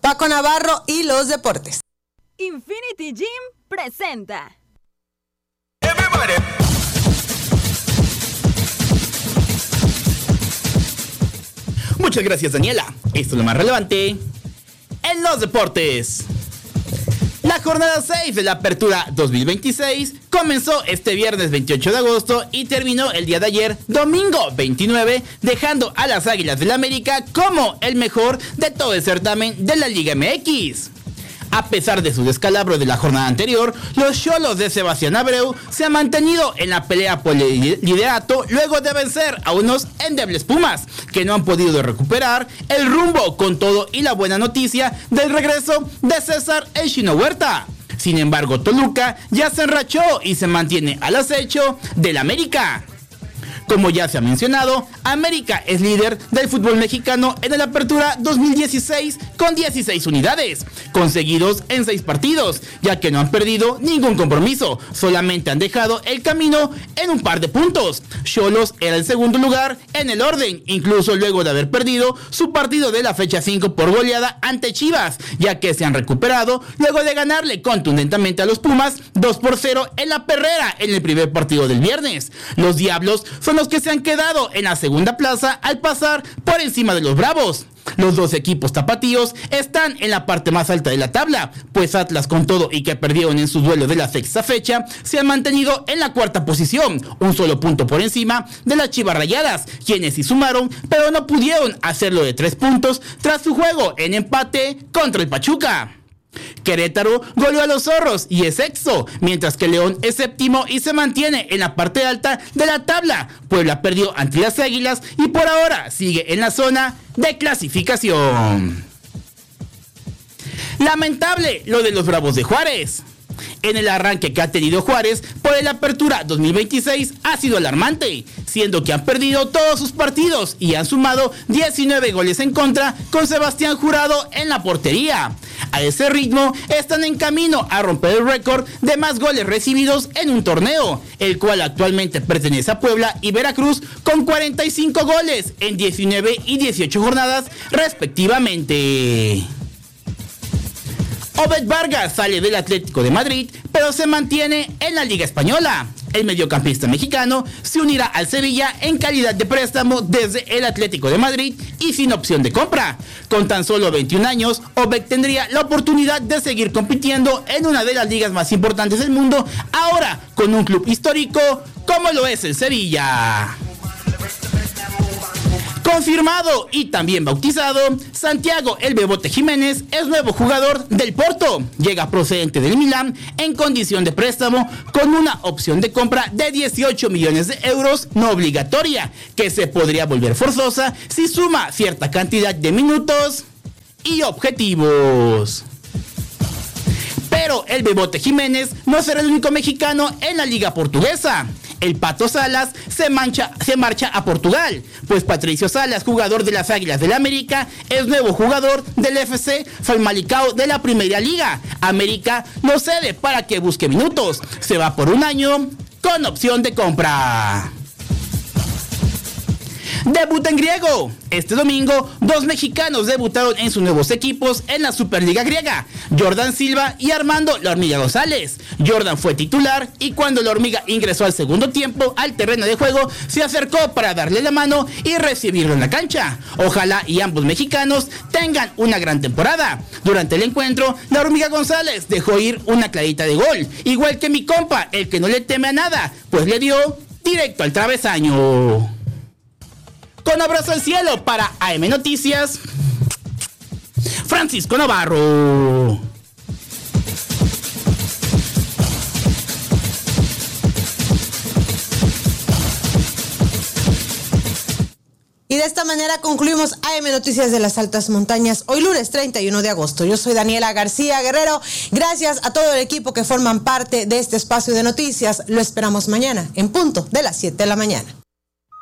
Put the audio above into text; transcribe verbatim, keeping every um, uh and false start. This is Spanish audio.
Paco Navarro y los deportes. Infinity Gym presenta. Muchas gracias, Daniela. Esto es lo más relevante en los deportes. La jornada seis de la Apertura dos mil veintiséis comenzó este viernes veintiocho de agosto y terminó el día de ayer, domingo veintinueve, dejando a las Águilas del América como el mejor de todo el certamen de la Liga M X. A pesar de su descalabro de la jornada anterior, los Xolos de Sebastián Abreu se han mantenido en la pelea por el liderato luego de vencer a unos endebles Pumas, que no han podido recuperar el rumbo con todo y la buena noticia del regreso de César El Chino Huerta. Sin embargo, Toluca ya se enrachó y se mantiene al acecho del América. Como ya se ha mencionado, América es líder del fútbol mexicano en la Apertura dos mil dieciséis con dieciséis unidades, conseguidos en seis partidos, ya que no han perdido ningún compromiso, solamente han dejado el camino en un par de puntos. Xolos era el segundo lugar en el orden, incluso luego de haber perdido su partido de la fecha cinco por goleada ante Chivas, ya que se han recuperado luego de ganarle contundentemente a los Pumas dos por cero en la Perrera en el primer partido del viernes. Los Diablos son los que se han quedado en la segunda plaza al pasar por encima de los Bravos. Los dos equipos tapatíos están en la parte más alta de la tabla, pues Atlas, con todo y que perdieron en su duelo de la sexta fecha, se han mantenido en la cuarta posición, un solo punto por encima de las Chivas Rayadas, quienes sí sumaron, pero no pudieron hacerlo de tres puntos tras su juego en empate contra el Pachuca. Querétaro goleó a los Zorros y es sexto, mientras que León es séptimo y se mantiene en la parte alta de la tabla. Puebla perdió ante las Águilas y por ahora sigue en la zona de clasificación. Lamentable lo de los Bravos de Juárez. En el arranque que ha tenido Juárez por el Apertura dos mil veintiséis ha sido alarmante, siendo que han perdido todos sus partidos y han sumado diecinueve goles en contra con Sebastián Jurado en la portería. A ese ritmo están en camino a romper el récord de más goles recibidos en un torneo, el cual actualmente pertenece a Puebla y Veracruz con cuarenta y cinco goles en diecinueve y dieciocho jornadas respectivamente. Obed Vargas sale del Atlético de Madrid, pero se mantiene en la Liga Española. El mediocampista mexicano se unirá al Sevilla en calidad de préstamo desde el Atlético de Madrid y sin opción de compra. Con tan solo veintiún años, Obed tendría la oportunidad de seguir compitiendo en una de las ligas más importantes del mundo, ahora con un club histórico como lo es el Sevilla. Confirmado y también bautizado, Santiago El Bebote Jiménez es nuevo jugador del Porto. Llega procedente del Milán en condición de préstamo con una opción de compra de dieciocho millones de euros no obligatoria, que se podría volver forzosa si suma cierta cantidad de minutos y objetivos. Pero el Bebote Jiménez no será el único mexicano en la liga portuguesa. El Pato Salas se, mancha, se marcha a Portugal, pues Patricio Salas, jugador de las Águilas del América, es nuevo jugador del F C Famalicão de la Primera Liga. América lo cede para que busque minutos. Se va por un año con opción de compra. Debut en griego. Este domingo, dos mexicanos debutaron en sus nuevos equipos en la Superliga griega, Jordan Silva y Armando La Hormiga González. Jordan fue titular y cuando La Hormiga ingresó al segundo tiempo al terreno de juego, se acercó para darle la mano y recibirlo en la cancha. Ojalá y ambos mexicanos tengan una gran temporada. Durante el encuentro, La Hormiga González dejó ir una clarita de gol, igual que mi compa, el que no le teme a nada, pues le dio directo al travesaño. Con abrazo al cielo para A M Noticias, Francisco Navarro. Y de esta manera concluimos A M Noticias de las Altas Montañas, hoy lunes treinta y uno de agosto. Yo soy Daniela García Guerrero. Gracias a todo el equipo que forman parte de este espacio de noticias. Lo esperamos mañana en punto de las siete de la mañana.